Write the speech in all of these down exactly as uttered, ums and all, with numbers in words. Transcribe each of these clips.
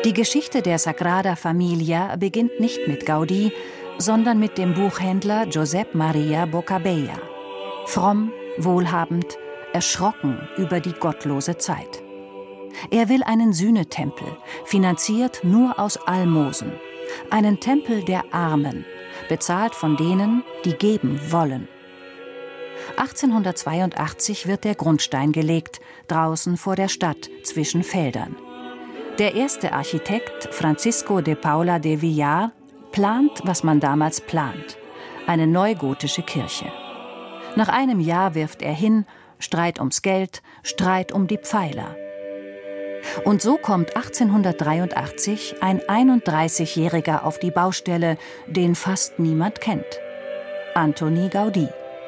Die Geschichte der Sagrada Familia beginnt nicht mit Gaudí, sondern mit dem Buchhändler Josep Maria Boccabella. Fromm, wohlhabend, erschrocken über die gottlose Zeit. Er will einen Sühnetempel, finanziert nur aus Almosen. Einen Tempel der Armen, bezahlt von denen, die geben wollen. achtzehnhundertzweiundachtzig wird der Grundstein gelegt, draußen vor der Stadt, zwischen Feldern. Der erste Architekt, Francisco de Paula de Villar, plant, was man damals plant: eine neugotische Kirche. Nach einem Jahr wirft er hin, Streit ums Geld, Streit um die Pfeiler. Und so kommt achtzehnhundertdreiundachtzig ein einunddreißigjähriger auf die Baustelle, den fast niemand kennt: Antoni Gaudí.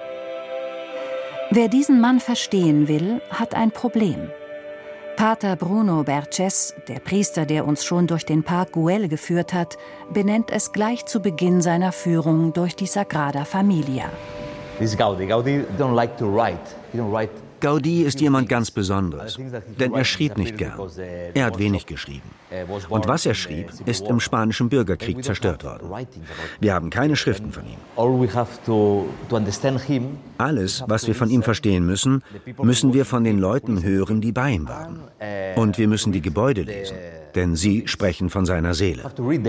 Wer diesen Mann verstehen will, hat ein Problem. Pater Bruno Berces, der Priester, der uns schon durch den Park Güell geführt hat, benennt es gleich zu Beginn seiner Führung durch die Sagrada Familia. This Gaudí. Gaudí don't like to write. He don't write. Gaudí ist jemand ganz Besonderes, denn er schrieb nicht gern. Er hat wenig geschrieben. Und was er schrieb, ist im Spanischen Bürgerkrieg zerstört worden. Wir haben keine Schriften von ihm. Alles, was wir von ihm verstehen müssen, müssen wir von den Leuten hören, die bei ihm waren. Und wir müssen die Gebäude lesen, denn sie sprechen von seiner Seele.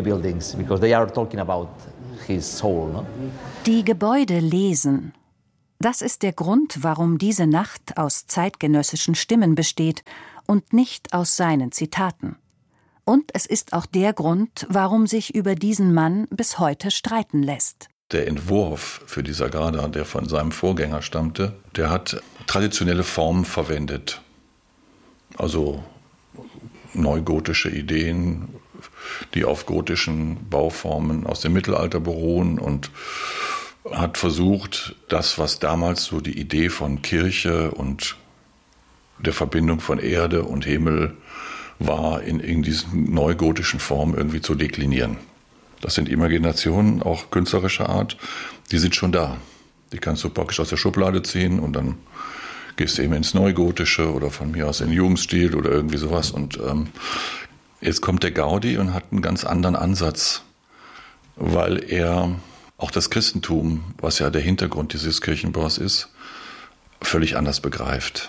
Die Gebäude lesen. Das ist der Grund, warum diese Nacht aus zeitgenössischen Stimmen besteht und nicht aus seinen Zitaten. Und es ist auch der Grund, warum sich über diesen Mann bis heute streiten lässt. Der Entwurf für die Sagrada, der von seinem Vorgänger stammte, der hat traditionelle Formen verwendet. Also neugotische Ideen, die auf gotischen Bauformen aus dem Mittelalter beruhen, und hat versucht, das, was damals so die Idee von Kirche und der Verbindung von Erde und Himmel war, in, in diesen neugotischen Formen irgendwie zu deklinieren. Das sind Imaginationen, auch künstlerischer Art, die sind schon da. Die kannst du praktisch aus der Schublade ziehen und dann gehst du eben ins Neugotische oder von mir aus in den Jugendstil oder irgendwie sowas. Und ähm, jetzt kommt der Gaudí und hat einen ganz anderen Ansatz, weil er auch das Christentum, was ja der Hintergrund dieses Kirchenbaus ist, völlig anders begreift.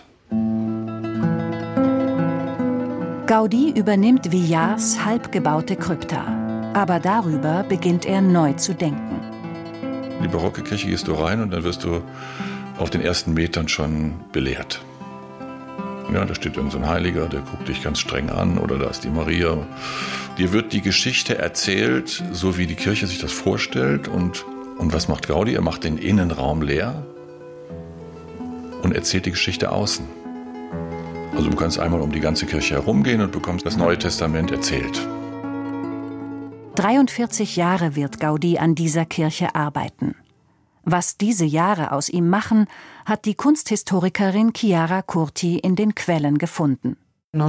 Gaudí übernimmt Villars halb gebaute Krypta. Aber darüber beginnt er neu zu denken. In die barocke Kirche gehst du rein und dann wirst du auf den ersten Metern schon belehrt. Ja, da steht irgend so ein Heiliger, der guckt dich ganz streng an, oder da ist die Maria. Dir wird die Geschichte erzählt, so wie die Kirche sich das vorstellt. Und, und was macht Gaudí? Er macht den Innenraum leer und erzählt die Geschichte außen. Also du kannst einmal um die ganze Kirche herumgehen und bekommst das Neue Testament erzählt. dreiundvierzig Jahre wird Gaudí an dieser Kirche arbeiten. Was diese Jahre aus ihm machen, hat die Kunsthistorikerin Chiara Curti in den Quellen gefunden. Er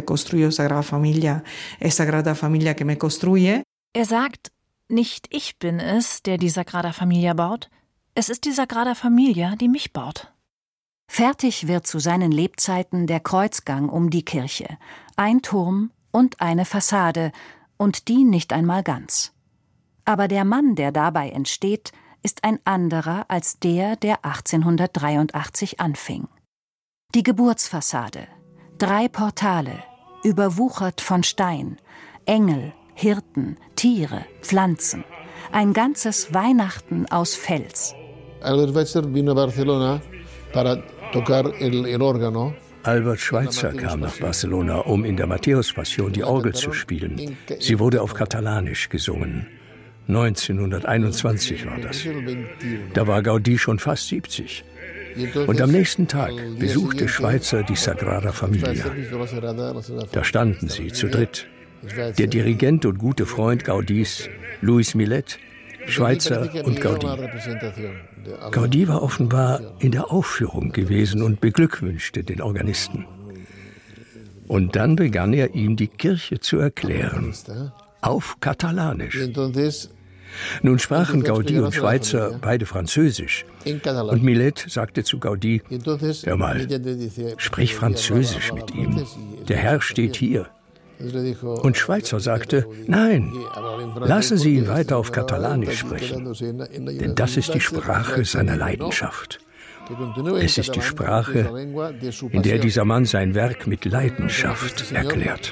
sagt, nicht ich bin es, der die Sagrada Familia baut, es ist die Sagrada Familia, die mich baut. Fertig wird zu seinen Lebzeiten der Kreuzgang um die Kirche, ein Turm und eine Fassade, und die nicht einmal ganz. Aber der Mann, der dabei entsteht, ist ein anderer als der, der achtzehnhundertdreiundachtzig anfing. Die Geburtsfassade, drei Portale, überwuchert von Stein, Engel, Hirten, Tiere, Pflanzen, ein ganzes Weihnachten aus Fels. Albert Schweitzer vino a Barcelona para tocar el, el órgano. Albert Schweitzer kam nach Barcelona, um in der Matthäus-Passion die Orgel zu spielen. Sie wurde auf Katalanisch gesungen. neunzehnhunderteinundzwanzig war das. Da war Gaudí schon fast siebzig. Und am nächsten Tag besuchte Schweitzer die Sagrada Familia. Da standen sie zu dritt. Der Dirigent und gute Freund Gaudís, Luis Millet, Schweitzer und Gaudí. Gaudí war offenbar in der Aufführung gewesen und beglückwünschte den Organisten. Und dann begann er ihm die Kirche zu erklären, auf Katalanisch. Nun sprachen Gaudí und Schweitzer beide Französisch. Und Millet sagte zu Gaudí, hör mal, sprich Französisch mit ihm. Der Herr steht hier. Und Schweitzer sagte, nein, lassen Sie ihn weiter auf Katalanisch sprechen, denn das ist die Sprache seiner Leidenschaft. Es ist die Sprache, in der dieser Mann sein Werk mit Leidenschaft erklärt.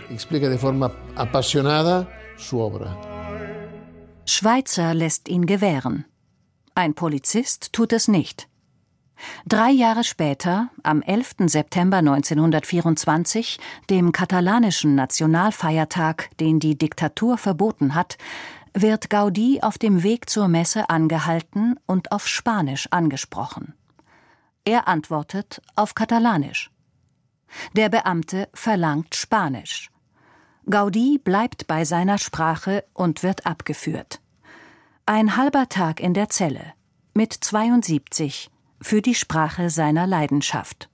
Schweitzer lässt ihn gewähren. Ein Polizist tut es nicht. Drei Jahre später, am elften September neunzehnhundertvierundzwanzig, dem katalanischen Nationalfeiertag, den die Diktatur verboten hat, wird Gaudí auf dem Weg zur Messe angehalten und auf Spanisch angesprochen. Er antwortet auf Katalanisch. Der Beamte verlangt Spanisch. Gaudí bleibt bei seiner Sprache und wird abgeführt. Ein halber Tag in der Zelle, mit zweiundsiebzig, für die Sprache seiner Leidenschaft.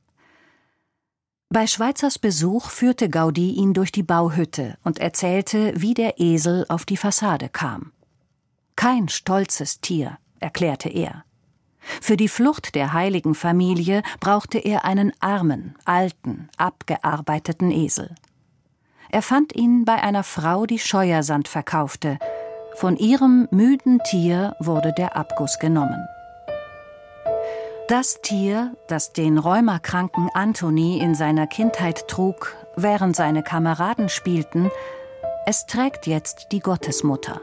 Bei Schweitzers Besuch führte Gaudí ihn durch die Bauhütte und erzählte, wie der Esel auf die Fassade kam. Kein stolzes Tier, erklärte er. Für die Flucht der heiligen Familie brauchte er einen armen, alten, abgearbeiteten Esel. Er fand ihn bei einer Frau, die Scheuersand verkaufte. Von ihrem müden Tier wurde der Abguss genommen. Das Tier, das den rheumakranken Antoni in seiner Kindheit trug, während seine Kameraden spielten, es trägt jetzt die Gottesmutter.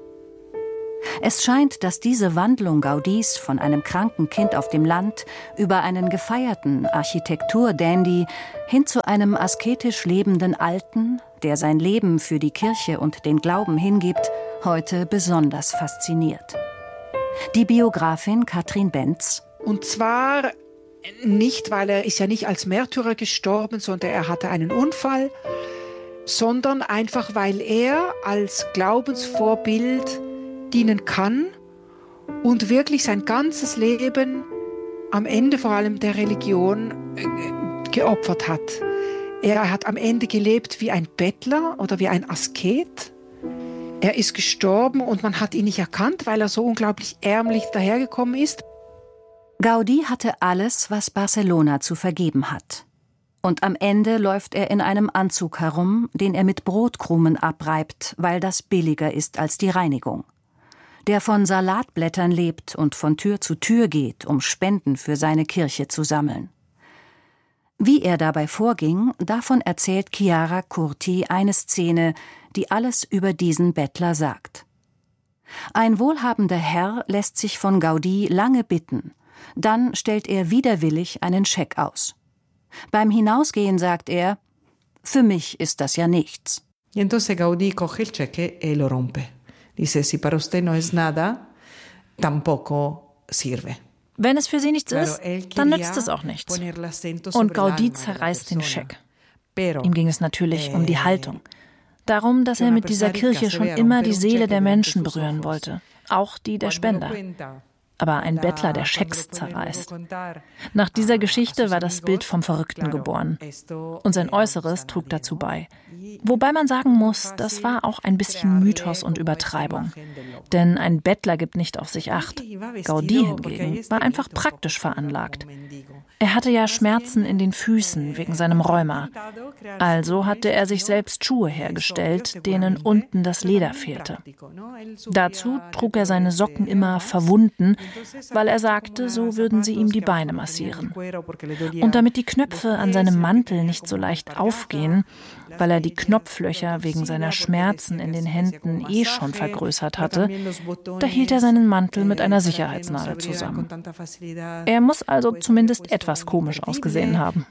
Es scheint, dass diese Wandlung Gaudís von einem kranken Kind auf dem Land über einen gefeierten Architektur-Dandy hin zu einem asketisch lebenden Alten, der sein Leben für die Kirche und den Glauben hingibt, heute besonders fasziniert. Die Biografin Katrin Benz: Und zwar nicht, weil er ist ja nicht als Märtyrer gestorben, sondern er hatte einen Unfall, sondern einfach, weil er als Glaubensvorbild dienen kann und wirklich sein ganzes Leben am Ende vor allem der Religion geopfert hat. Er hat am Ende gelebt wie ein Bettler oder wie ein Asket. Er ist gestorben und man hat ihn nicht erkannt, weil er so unglaublich ärmlich dahergekommen ist. Gaudí hatte alles, was Barcelona zu vergeben hat. Und am Ende läuft er in einem Anzug herum, den er mit Brotkrumen abreibt, weil das billiger ist als die Reinigung. Der von Salatblättern lebt und von Tür zu Tür geht, um Spenden für seine Kirche zu sammeln. Wie er dabei vorging, davon erzählt Chiara Curti eine Szene, die alles über diesen Bettler sagt. Ein wohlhabender Herr lässt sich von Gaudí lange bitten. Dann stellt er widerwillig einen Scheck aus. Beim Hinausgehen sagt er: Für mich ist das ja nichts. Y entonces Gaudí coge el cheque y lo rompe. Dice, si para usted no es nada, tampoco sirve. Wenn es für sie nichts ist, dann nützt es auch nichts. Und Gaudí zerreißt den Scheck. Ihm ging es natürlich um die Haltung. Darum, dass er mit dieser Kirche schon immer die Seele der Menschen berühren wollte, auch die der Spender. Aber ein Bettler, der Schecks zerreißt. Nach dieser Geschichte war das Bild vom Verrückten geboren. Und sein Äußeres trug dazu bei. Wobei man sagen muss, das war auch ein bisschen Mythos und Übertreibung. Denn ein Bettler gibt nicht auf sich Acht. Gaudí hingegen war einfach praktisch veranlagt. Er hatte ja Schmerzen in den Füßen wegen seinem Rheuma. Also hatte er sich selbst Schuhe hergestellt, denen unten das Leder fehlte. Dazu trug er seine Socken immer verwunden, weil er sagte, so würden sie ihm die Beine massieren. Und damit die Knöpfe an seinem Mantel nicht so leicht aufgehen, weil er die Knopflöcher wegen seiner Schmerzen in den Händen eh schon vergrößert hatte, da hielt er seinen Mantel mit einer Sicherheitsnadel zusammen. Er muss also zumindest etwas komisch ausgesehen haben.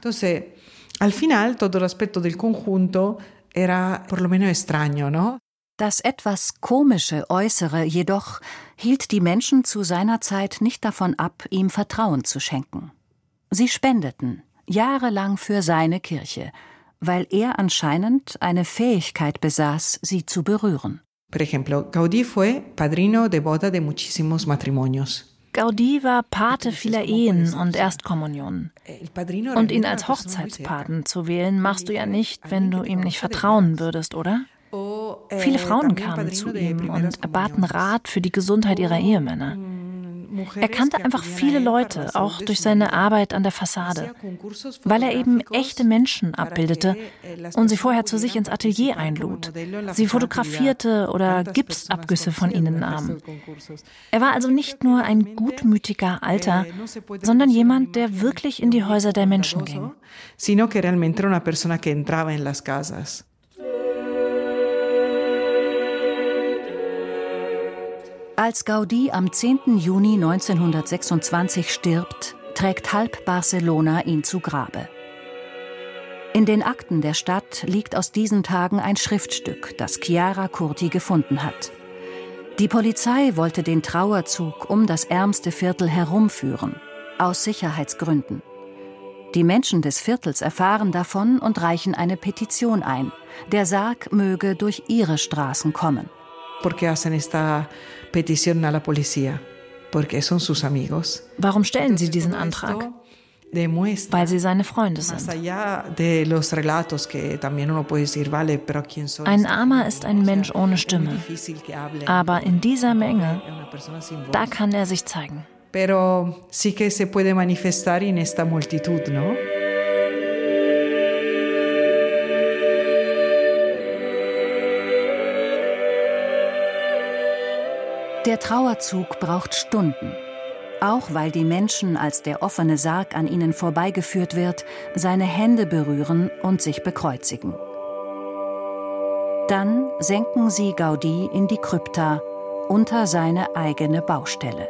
Das etwas komische Äußere jedoch hielt die Menschen zu seiner Zeit nicht davon ab, ihm Vertrauen zu schenken. Sie spendeten jahrelang für seine Kirche, weil er anscheinend eine Fähigkeit besaß, sie zu berühren. Por ejemplo, Gaudí fue padrino de boda de muchísimos matrimonios. Gaudí war Pate vieler Ehen und Erstkommunionen. Und ihn als Hochzeitspaten zu wählen, machst du ja nicht, wenn du ihm nicht vertrauen würdest, oder? Viele Frauen kamen zu ihm und erbaten Rat für die Gesundheit ihrer Ehemänner. Er kannte einfach viele Leute, auch durch seine Arbeit an der Fassade, weil er eben echte Menschen abbildete und sie vorher zu sich ins Atelier einlud. Sie fotografierte oder Gipsabgüsse von ihnen nahm. Er war also nicht nur ein gutmütiger Alter, sondern jemand, der wirklich in die Häuser der Menschen ging. Sino que realmente era una persona que entraba en las casas. Als Gaudí am zehnten Juni neunzehnhundertsechsundzwanzig stirbt, trägt halb Barcelona ihn zu Grabe. In den Akten der Stadt liegt aus diesen Tagen ein Schriftstück, das Chiara Curti gefunden hat. Die Polizei wollte den Trauerzug um das ärmste Viertel herumführen, aus Sicherheitsgründen. Die Menschen des Viertels erfahren davon und reichen eine Petition ein. Der Sarg möge durch ihre Straßen kommen. Warum stellen sie diesen Antrag? Weil sie seine Freunde sind. Ein Armer ist ein Mensch ohne Stimme. Aber in dieser Menge, da kann er sich zeigen. Pero sí que se puede manifestar en esta multitud, ¿no? Der Trauerzug braucht Stunden. Auch weil die Menschen, als der offene Sarg an ihnen vorbeigeführt wird, seine Hände berühren und sich bekreuzigen. Dann senken sie Gaudí in die Krypta unter seine eigene Baustelle.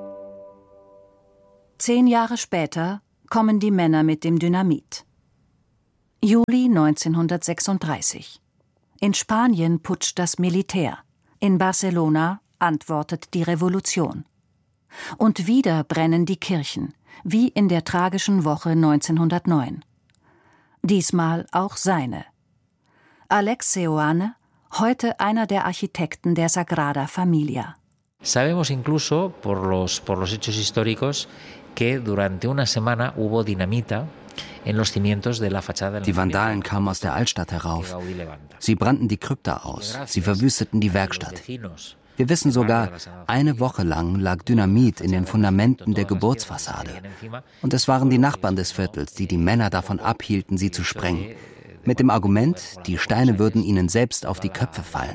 Zehn Jahre später kommen die Männer mit dem Dynamit. Juli neunzehnhundertsechsunddreißig. In Spanien putscht das Militär. In Barcelona antwortet die Revolution. Und wieder brennen die Kirchen, wie in der tragischen Woche neunzehnhundertneun. Diesmal auch seine. Alex Seoane, heute einer der Architekten der Sagrada Familia. Sabemos incluso por los, por los hechos históricos que durante una semana hubo dinamita. Die Vandalen kamen aus der Altstadt herauf. Sie brannten die Krypta aus. Sie verwüsteten die Werkstatt. Wir wissen sogar, eine Woche lang lag Dynamit in den Fundamenten der Geburtsfassade. Und es waren die Nachbarn des Viertels, die die Männer davon abhielten, sie zu sprengen. Mit dem Argument, die Steine würden ihnen selbst auf die Köpfe fallen.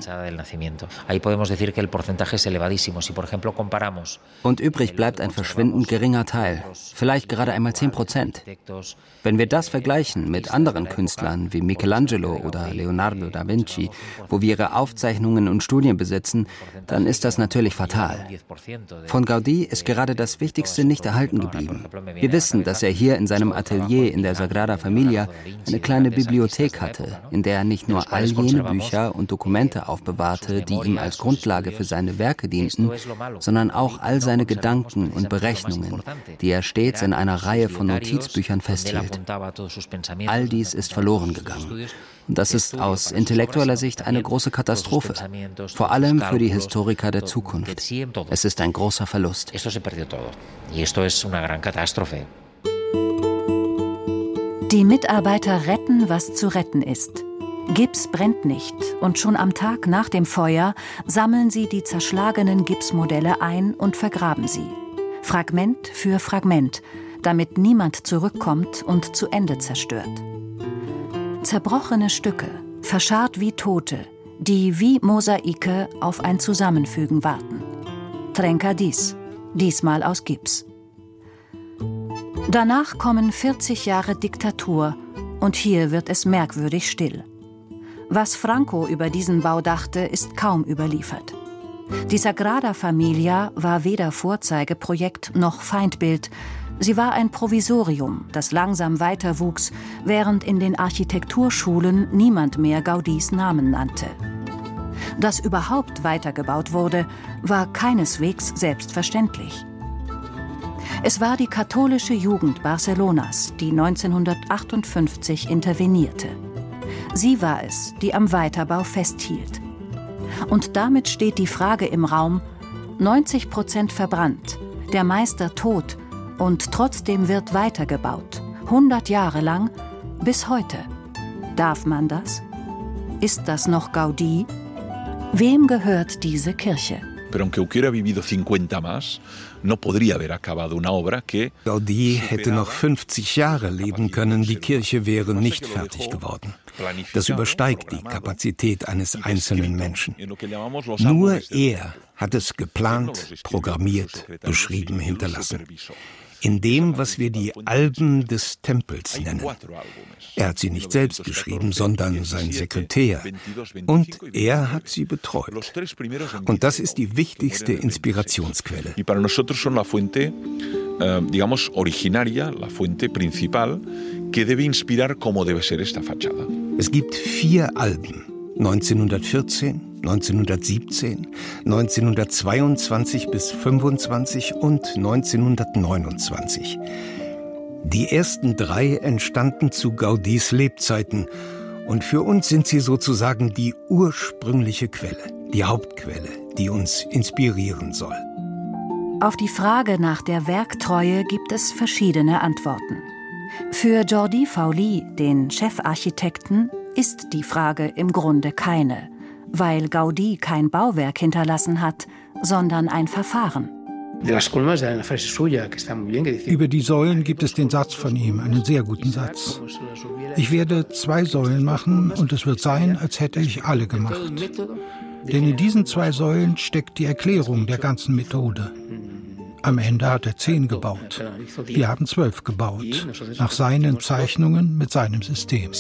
Und übrig bleibt ein verschwindend geringer Teil, vielleicht gerade einmal zehn Prozent. Wenn wir das vergleichen mit anderen Künstlern wie Michelangelo oder Leonardo da Vinci, wo wir ihre Aufzeichnungen und Studien besitzen, dann ist das natürlich fatal. Von Gaudí ist gerade das Wichtigste nicht erhalten geblieben. Wir wissen, dass er hier in seinem Atelier in der Sagrada Familia eine kleine Bibliothek hatte, in der er nicht nur all jene Bücher und Dokumente aufbewahrte, die ihm als Grundlage für seine Werke dienten, sondern auch all seine Gedanken und Berechnungen, die er stets in einer Reihe von Notizbüchern festhielt. All dies ist verloren gegangen. Und das ist aus intellektueller Sicht eine große Katastrophe, vor allem für die Historiker der Zukunft. Es ist ein großer Verlust. Die Mitarbeiter retten, was zu retten ist. Gips brennt nicht und schon am Tag nach dem Feuer sammeln sie die zerschlagenen Gipsmodelle ein und vergraben sie. Fragment für Fragment, damit niemand zurückkommt und zu Ende zerstört. Zerbrochene Stücke, verscharrt wie Tote, die wie Mosaike auf ein Zusammenfügen warten. Trencadís, diesmal aus Gips. Danach kommen vierzig Jahre Diktatur und hier wird es merkwürdig still. Was Franco über diesen Bau dachte, ist kaum überliefert. Die Sagrada Familia war weder Vorzeigeprojekt noch Feindbild. Sie war ein Provisorium, das langsam weiter wuchs, während in den Architekturschulen niemand mehr Gaudís Namen nannte. Dass überhaupt weitergebaut wurde, war keineswegs selbstverständlich. Es war die katholische Jugend Barcelonas, die neunzehnhundertachtundfünfzig intervenierte. Sie war es, die am Weiterbau festhielt. Und damit steht die Frage im Raum: neunzig Prozent verbrannt, der Meister tot und trotzdem wird weitergebaut, hundert Jahre lang, bis heute. Darf man das? Ist das noch Gaudí? Wem gehört diese Kirche? Gaudí hätte noch fünfzig Jahre leben können, die Kirche wäre nicht fertig geworden. Das übersteigt die Kapazität eines einzelnen Menschen. Nur er hat es geplant, programmiert, beschrieben, hinterlassen. In dem, was wir die Alben des Tempels nennen. Er hat sie nicht selbst geschrieben, sondern sein Sekretär. Und er hat sie betreut. Und das ist die wichtigste Inspirationsquelle. Es gibt vier Alben. neunzehnhundertvierzehn, neunzehnhundertsiebzehn, neunzehnhundertzweiundzwanzig bis fünfundzwanzig und neunzehnhundertneunundzwanzig. Die ersten drei entstanden zu Gaudís Lebzeiten und für uns sind sie sozusagen die ursprüngliche Quelle, die Hauptquelle, die uns inspirieren soll. Auf die Frage nach der Werktreue gibt es verschiedene Antworten. Für Jordi Fauly, den Chefarchitekten, ist die Frage im Grunde keine, weil Gaudí kein Bauwerk hinterlassen hat, sondern ein Verfahren. Über die Säulen gibt es den Satz von ihm, einen sehr guten Satz. Ich werde zwei Säulen machen und es wird sein, als hätte ich alle gemacht. Denn in diesen zwei Säulen steckt die Erklärung der ganzen Methode. Am Ende hat er zehn gebaut. Wir haben zwölf gebaut, nach seinen Zeichnungen mit seinem System.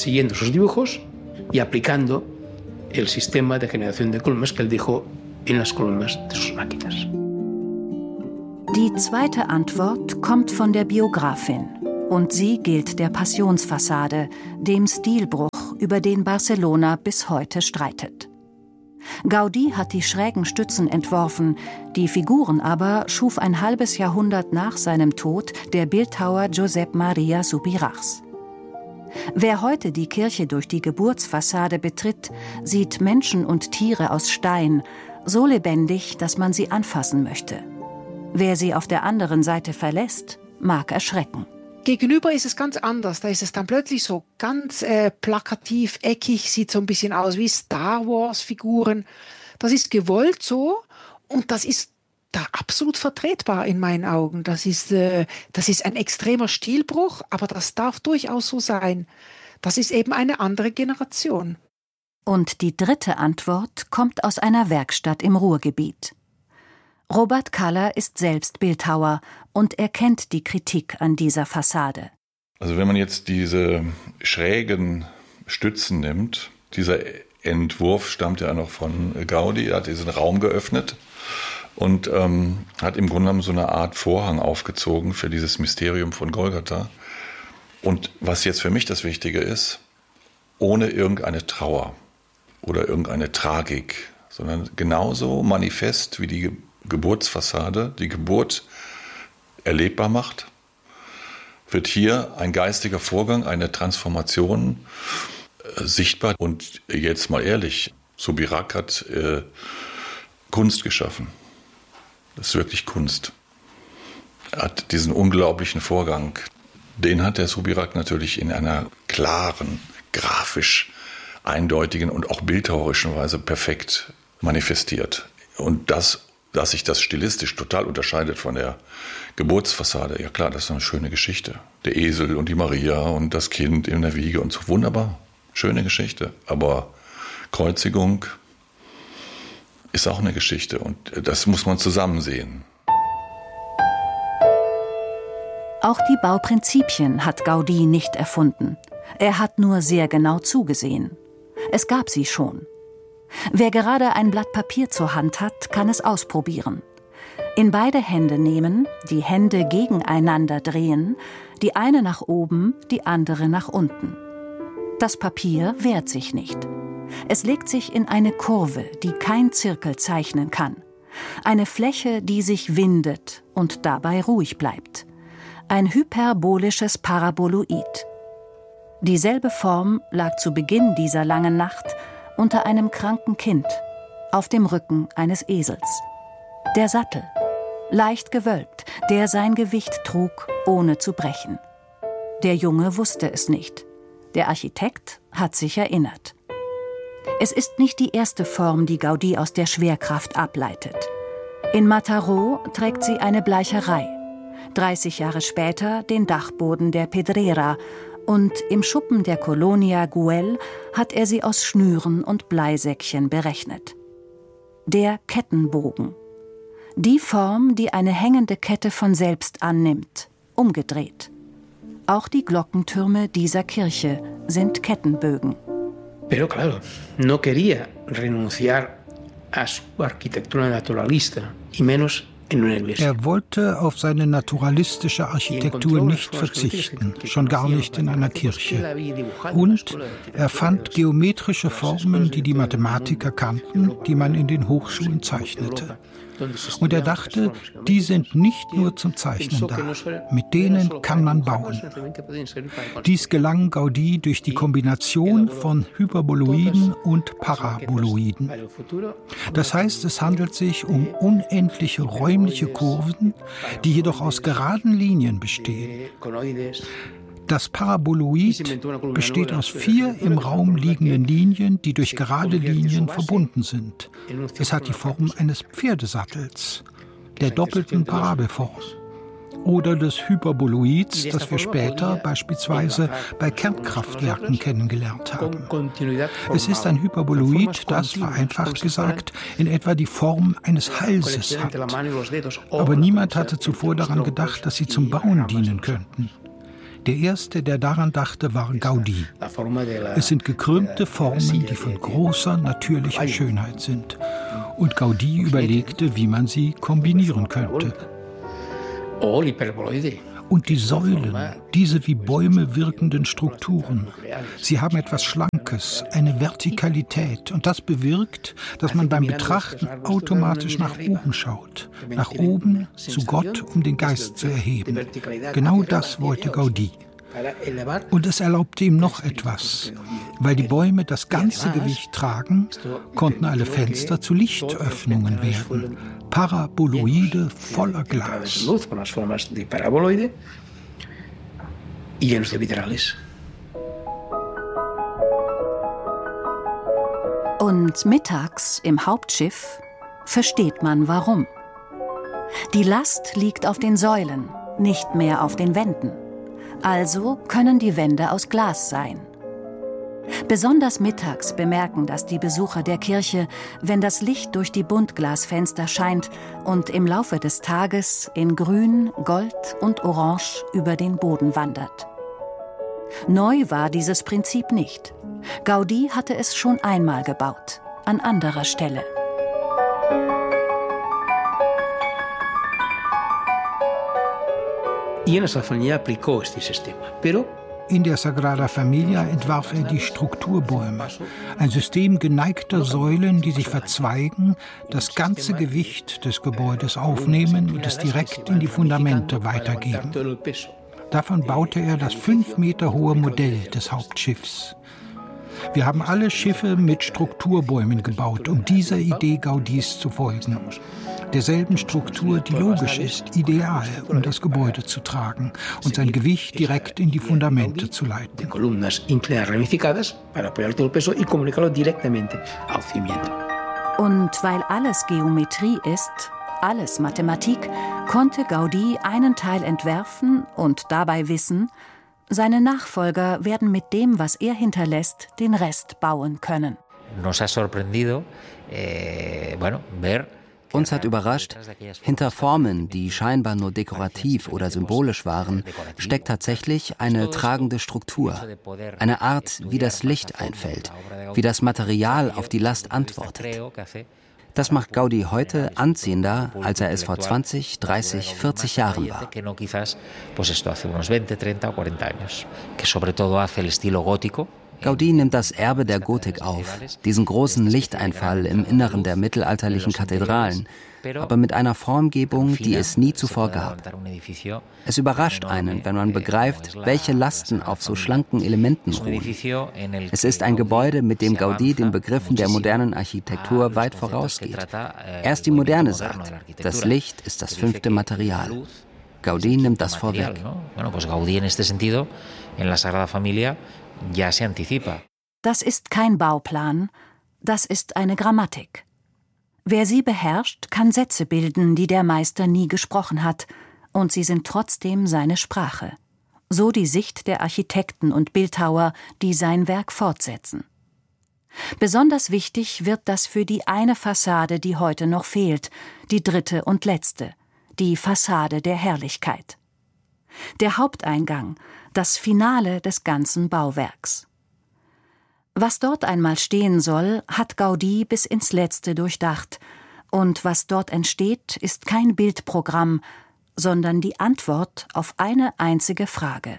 Die zweite Antwort kommt von der Biografin und sie gilt der Passionsfassade, dem Stilbruch, über den Barcelona bis heute streitet. Gaudí hat die schrägen Stützen entworfen, die Figuren aber schuf ein halbes Jahrhundert nach seinem Tod der Bildhauer Josep Maria Subirachs. Wer heute die Kirche durch die Geburtsfassade betritt, sieht Menschen und Tiere aus Stein, so lebendig, dass man sie anfassen möchte. Wer sie auf der anderen Seite verlässt, mag erschrecken. Gegenüber ist es ganz anders. Da ist es dann plötzlich so ganz äh, plakativ, eckig, sieht so ein bisschen aus wie Star Wars-Figuren. Das ist gewollt so und das ist da absolut vertretbar in meinen Augen. Das ist, äh, das ist ein extremer Stilbruch, aber das darf durchaus so sein. Das ist eben eine andere Generation. Und die dritte Antwort kommt aus einer Werkstatt im Ruhrgebiet. Robert Kaller ist selbst Bildhauer und er kennt die Kritik an dieser Fassade. Also wenn man jetzt diese schrägen Stützen nimmt, dieser Entwurf stammt ja noch von Gaudí, er hat diesen Raum geöffnet und ähm, hat im Grunde genommen so eine Art Vorhang aufgezogen für dieses Mysterium von Golgatha. Und was jetzt für mich das Wichtige ist, ohne irgendeine Trauer oder irgendeine Tragik, sondern genauso manifest wie die Geburtsfassade, die Geburt erlebbar macht, wird hier ein geistiger Vorgang, eine Transformation äh, sichtbar. Und jetzt mal ehrlich, Subirach hat äh, Kunst geschaffen. Das ist wirklich Kunst. Er hat diesen unglaublichen Vorgang, den hat der Subirach natürlich in einer klaren, grafisch eindeutigen und auch bildhauerischen Weise perfekt manifestiert. Und das dass sich das stilistisch total unterscheidet von der Geburtsfassade. Ja klar, das ist eine schöne Geschichte. Der Esel und die Maria und das Kind in der Wiege und so. Wunderbar, schöne Geschichte. Aber Kreuzigung ist auch eine Geschichte und das muss man zusammen sehen. Auch die Bauprinzipien hat Gaudí nicht erfunden. Er hat nur sehr genau zugesehen. Es gab sie schon. Wer gerade ein Blatt Papier zur Hand hat, kann es ausprobieren. In beide Hände nehmen, die Hände gegeneinander drehen, die eine nach oben, die andere nach unten. Das Papier wehrt sich nicht. Es legt sich in eine Kurve, die kein Zirkel zeichnen kann. Eine Fläche, die sich windet und dabei ruhig bleibt. Ein hyperbolisches Paraboloid. Dieselbe Form lag zu Beginn dieser langen Nacht unter einem kranken Kind, auf dem Rücken eines Esels. Der Sattel, leicht gewölbt, der sein Gewicht trug, ohne zu brechen. Der Junge wusste es nicht. Der Architekt hat sich erinnert. Es ist nicht die erste Form, die Gaudí aus der Schwerkraft ableitet. In Mataró trägt sie eine Bleicherei. dreißig Jahre später den Dachboden der Pedrera. Und im Schuppen der Colonia Güell hat er sie aus Schnüren und Bleisäckchen berechnet. Der Kettenbogen. Die Form, die eine hängende Kette von selbst annimmt, umgedreht. Auch die Glockentürme dieser Kirche sind Kettenbögen. Pero claro, no quería renunciar a su arquitectura naturalista y menos. Er wollte auf seine naturalistische Architektur nicht verzichten, schon gar nicht in einer Kirche. Und er fand geometrische Formen, die die Mathematiker kannten, die man in den Hochschulen zeichnete. Und er dachte, die sind nicht nur zum Zeichnen da, mit denen kann man bauen. Dies gelang Gaudí durch die Kombination von Hyperboloiden und Paraboloiden. Das heißt, es handelt sich um unendliche räumliche Kurven, die jedoch aus geraden Linien bestehen. Das Paraboloid besteht aus vier im Raum liegenden Linien, die durch gerade Linien verbunden sind. Es hat die Form eines Pferdesattels, der doppelten Parabelform. Oder des Hyperboloids, das wir später beispielsweise bei Kernkraftwerken kennengelernt haben. Es ist ein Hyperboloid, das, vereinfacht gesagt, in etwa die Form eines Halses hat. Aber niemand hatte zuvor daran gedacht, dass sie zum Bauen dienen könnten. Der erste, der daran dachte, war Gaudí. Es sind gekrümmte Formen, die von großer natürlicher Schönheit sind. Und Gaudí überlegte, wie man sie kombinieren könnte. Und die Säulen, diese wie Bäume wirkenden Strukturen, sie haben etwas Schlankes, eine Vertikalität. Und das bewirkt, dass man beim Betrachten automatisch nach oben schaut. Nach oben zu Gott, um den Geist zu erheben. Genau das wollte Gaudí. Und es erlaubte ihm noch etwas. Weil die Bäume das ganze Gewicht tragen, konnten alle Fenster zu Lichtöffnungen werden. Paraboloide voller Glas. Und mittags im Hauptschiff versteht man warum. Die Last liegt auf den Säulen, nicht mehr auf den Wänden. Also können die Wände aus Glas sein. Besonders mittags bemerken das die Besucher der Kirche, wenn das Licht durch die Buntglasfenster scheint und im Laufe des Tages in Grün, Gold und Orange über den Boden wandert. Neu war dieses Prinzip nicht. Gaudí hatte es schon einmal gebaut, an anderer Stelle. In der Sagrada Familia entwarf er die Strukturbäume, ein System geneigter Säulen, die sich verzweigen, das ganze Gewicht des Gebäudes aufnehmen und es direkt in die Fundamente weitergeben. Davon baute er das fünf Meter hohe Modell des Hauptschiffs. Wir haben alle Schiffe mit Strukturbäumen gebaut, um dieser Idee Gaudís zu folgen. Derselben Struktur, die logisch ist, ideal, um das Gebäude zu tragen und sein Gewicht direkt in die Fundamente zu leiten. Und weil alles Geometrie ist, alles Mathematik, konnte Gaudí einen Teil entwerfen und dabei wissen, seine Nachfolger werden mit dem, was er hinterlässt, den Rest bauen können. Uns hat überrascht, hinter Formen, die scheinbar nur dekorativ oder symbolisch waren, steckt tatsächlich eine tragende Struktur. Eine Art, wie das Licht einfällt, wie das Material auf die Last antwortet. Das macht Gaudí heute anziehender, als er es vor zwanzig, dreißig, vierzig Jahren war. Gaudí nimmt das Erbe der Gotik auf, diesen großen Lichteinfall im Inneren der mittelalterlichen Kathedralen, aber mit einer Formgebung, die es nie zuvor gab. Es überrascht einen, wenn man begreift, welche Lasten auf so schlanken Elementen ruhen. Es ist ein Gebäude, mit dem Gaudí den Begriffen der modernen Architektur weit vorausgeht. Erst die Moderne sagt, das Licht ist das fünfte Material. Gaudí nimmt das vorweg. Das ist kein Bauplan, das ist eine Grammatik. Wer sie beherrscht, kann Sätze bilden, die der Meister nie gesprochen hat, und sie sind trotzdem seine Sprache. So die Sicht der Architekten und Bildhauer, die sein Werk fortsetzen. Besonders wichtig wird das für die eine Fassade, die heute noch fehlt, die dritte und letzte, die Fassade der Herrlichkeit. Der Haupteingang, das Finale des ganzen Bauwerks. Was dort einmal stehen soll, hat Gaudí bis ins Letzte durchdacht, und was dort entsteht, ist kein Bildprogramm, sondern die Antwort auf eine einzige Frage.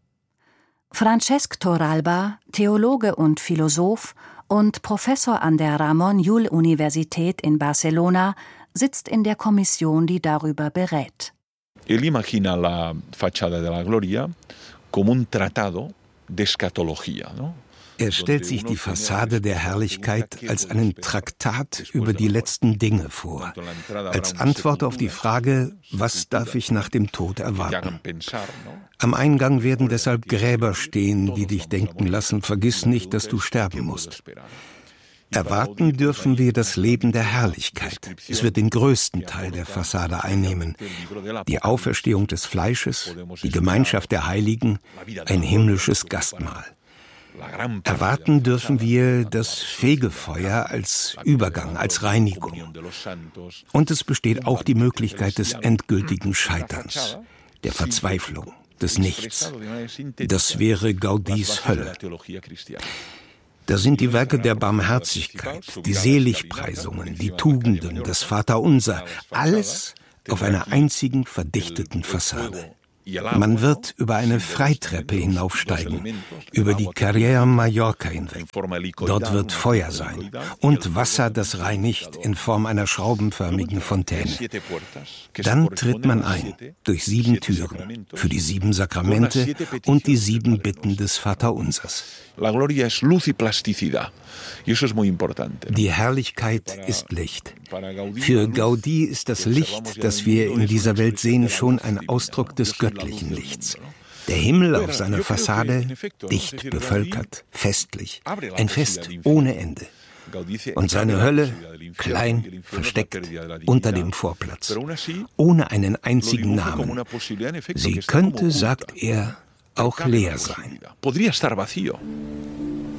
Francesc Torralba, Theologe und Philosoph und Professor an der Ramon Llull Universität in Barcelona, sitzt in der Kommission, die darüber berät. Él imagina la fachada de la Gloria como un tratado de escatología, ¿no? Er stellt sich die Fassade der Herrlichkeit als einen Traktat über die letzten Dinge vor, als Antwort auf die Frage, was darf ich nach dem Tod erwarten? Am Eingang werden deshalb Gräber stehen, die dich denken lassen, vergiss nicht, dass du sterben musst. Erwarten dürfen wir das Leben der Herrlichkeit. Es wird den größten Teil der Fassade einnehmen. Die Auferstehung des Fleisches, die Gemeinschaft der Heiligen, ein himmlisches Gastmahl. Erwarten dürfen wir das Fegefeuer als Übergang, als Reinigung. Und es besteht auch die Möglichkeit des endgültigen Scheiterns, der Verzweiflung, des Nichts. Das wäre Gaudís Hölle. Da sind die Werke der Barmherzigkeit, die Seligpreisungen, die Tugenden, das Vaterunser, alles auf einer einzigen verdichteten Fassade. Man wird über eine Freitreppe hinaufsteigen, über die Carrera Mallorca hinweg. Dort wird Feuer sein und Wasser, das reinigt, in Form einer schraubenförmigen Fontäne. Dann tritt man ein, durch sieben Türen, für die sieben Sakramente und die sieben Bitten des Vaterunsers. Die Herrlichkeit ist Licht. Für Gaudí ist das Licht, das wir in dieser Welt sehen, schon ein Ausdruck des göttlichen Lichts. Der Himmel auf seiner Fassade, dicht bevölkert, festlich, ein Fest ohne Ende. Und seine Hölle, klein, versteckt, unter dem Vorplatz, ohne einen einzigen Namen. Sie könnte, sagt er, auch leer sein.